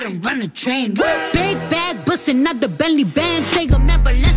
and run the train. Big bag bustin' out the Bentley band. Take a man, but